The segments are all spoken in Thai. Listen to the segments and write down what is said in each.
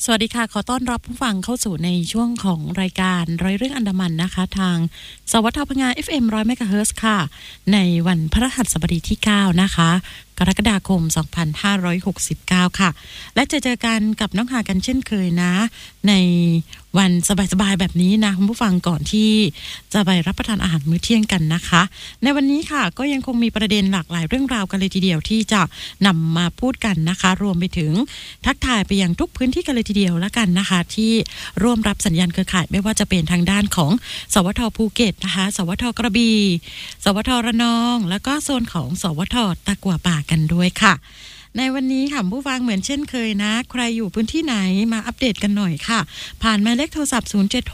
สวัสดีค่ะขอต้อนรับผู้ฟังเข้าสู่ในช่วงของรายการร้อยเรื่องอันดามันนะคะทางสวทพง FM 100 เมกะเฮิรตซ์ค่ะในวันพฤหัสบดีที่9นะคะกรกฎาคม2569ค่ะและเจอกันกับน้องหากันเช่นเคยนะในวันสบายๆแบบนี้นะคุณผู้ฟังก่อนที่จะไปรับประทานอาหารมื้อเที่ยงกันนะคะในวันนี้ค่ะก็ยังคงมีประเด็นหลากหลายเรื่องราวกันเลยทีเดียวที่จะนำมาพูดกันนะคะรวมไปถึงทักทายไปยังทุกพื้นที่กันเลยทีเดียวแล้วกันนะคะที่ร่วมรับสัญญาณเครือข่ายไม่ว่าจะเป็นทางด้านของสวทภูเก็ตนะคะสวทกระบี่สวทระนองแล้วก็โซนของสวทตะกั่วป่ากันด้วยค่ะในวันนี้ค่ะผู้ฟังเหมือนเช่นเคยนะใครอยู่พื้นที่ไหนมาอัปเดตกันหน่อยค่ะผ่านหมายเลขโทรศัพท์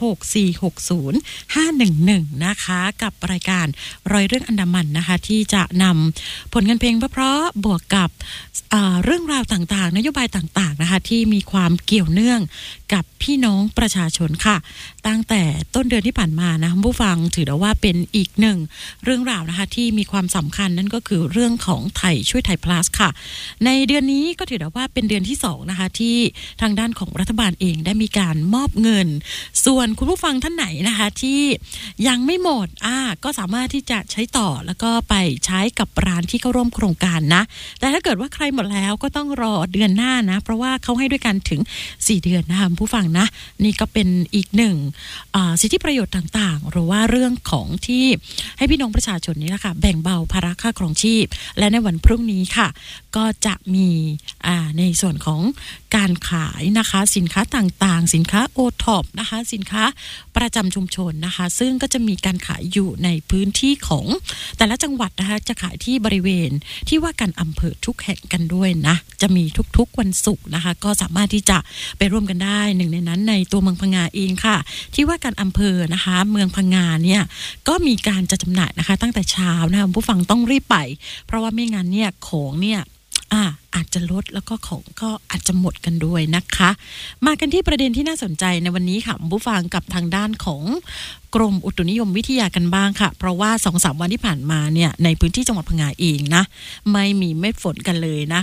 0764605511นะคะกับรายการร้อยเรื่องอันดามันนะคะที่จะนำผลงานเพลงเพราะๆบวกกับเรื่องราวต่างๆนโยบายต่างๆนะคะที่มีความเกี่ยวเนื่องกับพี่น้องประชาชนค่ะตั้งแต่ต้นเดือนที่ผ่านมานะผู้ฟังถือได้ว่าเป็นอีกหนึ่งเรื่องราวนะคะที่มีความสำคัญนั่นก็คือเรื่องของไทยช่วยไทย plus ค่ะในเดือนนี้ก็ถือได้ว่าเป็นเดือนที่2นะคะที่ทางด้านของรัฐบาลเองได้มีการมอบเงินส่วนคุณผู้ฟังท่านไหนนะคะที่ยังไม่หมดก็สามารถที่จะใช้ต่อแล้วก็ไปใช้กับร้านที่เข้าร่วมโครงการนะแต่ถ้าเกิดว่าใครหมดแล้วก็ต้องรอเดือนหน้านะเพราะว่าเขาให้ด้วยกันถึง4เดือนนะคะผู้ฟังนะนี่ก็เป็นอีกหนึ่งสิทธิประโยชน์ต่างๆหรือว่าเรื่องของที่ให้พี่น้องประชาชนนี้นะคะแบ่งเบาภาระค่าครองชีพและในวันพรุ่งนี้ค่ะก็จะมีในส่วนของการขายนะคะสินค้าต่างๆสินค้าโอท็อปนะคะสินค้าประจำชุมชนนะคะซึ่งก็จะมีการขายอยู่ในพื้นที่ของแต่ละจังหวัดนะคะจะขายที่บริเวณที่ว่าการอำเภอทุกแห่งกันด้วยนะจะมีทุกๆวันศุกร์นะคะก็สามารถที่จะไปร่วมกันได้หนึ่งในนั้นในตัวเมืองพังงาเองค่ะที่ว่าการอำเภอนะคะเมืองพังงาเนี่ยก็มีการจัดจำหน่ายนะคะตั้งแต่เช้านะคะผู้ฟังต้องรีบไปเพราะว่าไม่งั้นเนี่ยของเนี่ยอาจจะลดแล้วก็ของก็อาจจะหมดกันด้วยนะคะมากันที่ประเด็นที่น่าสนใจในวันนี้ค่ะผู้ฟังกับทางด้านของกรมอุตุนิยมวิทยากันบ้างค่ะเพราะว่า 2-3 วันที่ผ่านมาเนี่ยในพื้นที่จังหวัดพังงาเองนะไม่มีเม็ดฝนกันเลยนะ